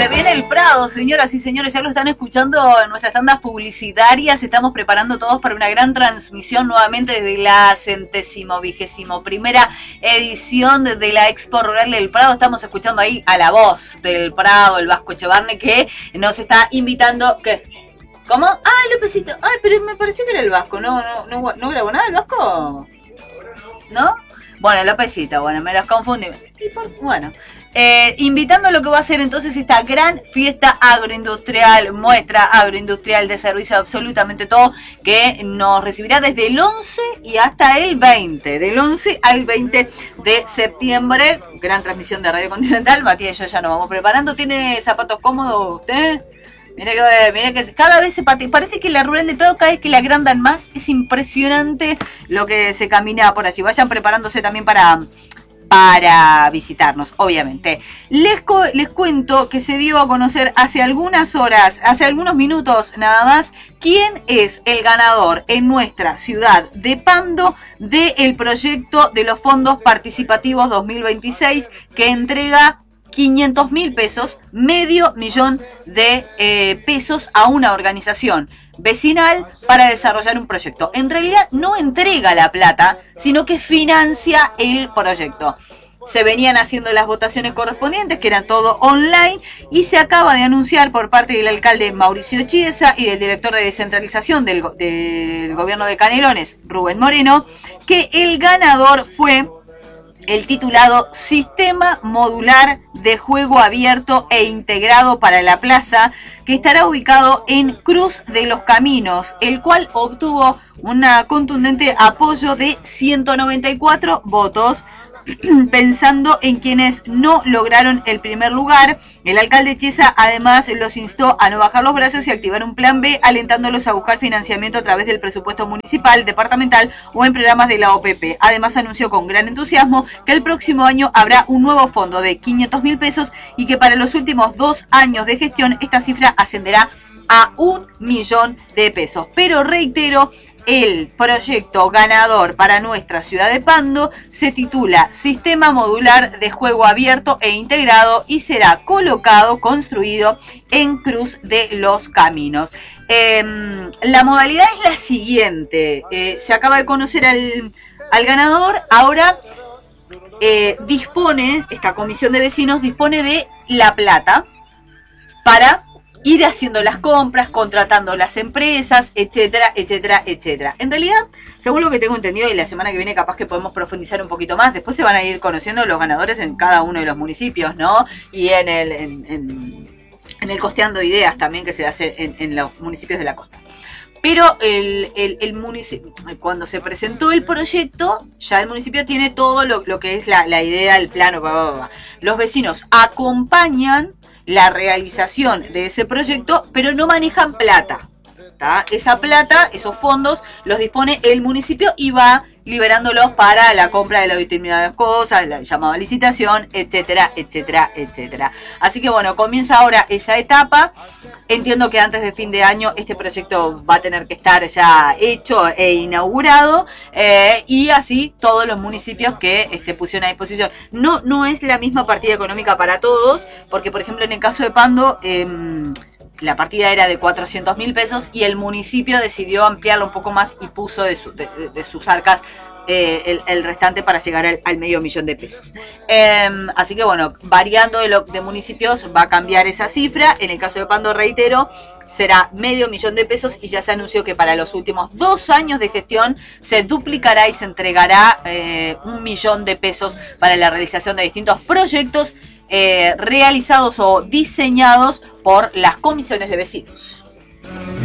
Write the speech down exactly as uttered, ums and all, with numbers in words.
Se viene el Prado, señoras y señores, ya lo están escuchando en nuestras tandas publicitarias. Estamos preparando todos para una gran transmisión nuevamente desde la centésimo vigésimo primera edición de la Expo Rural del Prado. Estamos escuchando ahí a la voz del Prado, el Vasco Echevarne, que nos está invitando. ¿Qué? ¿Cómo? Ah, Lópezito. Ay, pero me pareció que era el Vasco. ¿No, no, no, no grabó nada el Vasco? ¿No? Bueno, Lópezito, bueno, me los confundí. Y por, bueno, eh, invitando a lo que va a ser entonces esta gran fiesta agroindustrial, muestra agroindustrial de servicio, absolutamente todo, que nos recibirá desde el once y hasta el veinte, del once al veinte de septiembre. Gran transmisión de Radio Continental. Matías y yo ya nos vamos preparando. ¿Tiene zapatos cómodos usted? Mira que, mira que cada vez se patea. Parece que la Rural del Prado cada vez que la agrandan más. Es impresionante lo que se camina por allí. Vayan preparándose también para, para visitarnos, obviamente. Les, les cuento que se dio a conocer hace algunas horas, hace algunos minutos nada más, quién es el ganador en nuestra ciudad de Pando del proyecto de los fondos participativos dos mil veintiséis que entrega quinientos mil pesos, medio millón de eh, pesos a una organización vecinal para desarrollar un proyecto. En realidad no entrega la plata, sino que financia el proyecto. Se venían haciendo las votaciones correspondientes, que eran todo online, y se acaba de anunciar por parte del alcalde Mauricio Chiesa y del director de descentralización del, del gobierno de Canelones, Rubén Moreno, que el ganador fue el titulado Sistema Modular de Juego Abierto e Integrado para la Plaza, que estará ubicado en Cruz de los Caminos, el cual obtuvo un contundente apoyo de ciento noventa y cuatro votos. Pensando en quienes no lograron el primer lugar, el alcalde Chiesa además los instó a no bajar los brazos y activar un plan B, alentándolos a buscar financiamiento a través del presupuesto municipal, departamental o en programas de la O P P. Además anunció con gran entusiasmo que el próximo año habrá un nuevo fondo de quinientos mil pesos y que para los últimos dos años de gestión esta cifra ascenderá a un millón de pesos. Pero reitero, el proyecto ganador para nuestra ciudad de Pando se titula Sistema Modular de Juego Abierto e Integrado y será colocado, construido en Cruz de los Caminos. Eh, la modalidad es la siguiente. Eh, se acaba de conocer al, al ganador. Ahora eh, dispone, esta comisión de vecinos dispone de la plata para ir haciendo las compras, contratando las empresas, etcétera, etcétera, etcétera. En realidad, según lo que tengo entendido, y la semana que viene capaz que podemos profundizar un poquito más, después se van a ir conociendo los ganadores en cada uno de los municipios, ¿no? Y en el, en, en, en el Costeando Ideas también, que se hace en, en los municipios de la costa. Pero el, el, el municipio, cuando se presentó el proyecto, ya el municipio tiene todo lo, lo que es la, la idea, el plano, bla, bla, bla. Los vecinos acompañan la realización de ese proyecto, pero no manejan plata, ¿tá? Esa plata, esos fondos, los dispone el municipio y va liberándolos para la compra de las determinadas cosas, la llamada licitación, etcétera, etcétera, etcétera. Así que bueno, comienza ahora esa etapa. Entiendo que antes de fin de año este proyecto va a tener que estar ya hecho e inaugurado, eh, y así todos los municipios que este, pusieron a disposición. No, no es la misma partida económica para todos, porque por ejemplo en el caso de Pando, eh, la partida era de cuatrocientos mil pesos y el municipio decidió ampliarlo un poco más y puso de, su, de, de sus arcas eh, el, el restante para llegar al, al medio millón de pesos. Eh, así que bueno, variando de, lo, de municipios va a cambiar esa cifra. En el caso de Pando, reitero, será medio millón de pesos y ya se anunció que para los últimos dos años de gestión se duplicará y se entregará eh, un millón de pesos para la realización de distintos proyectos Eh, realizados o diseñados por las comisiones de vecinos.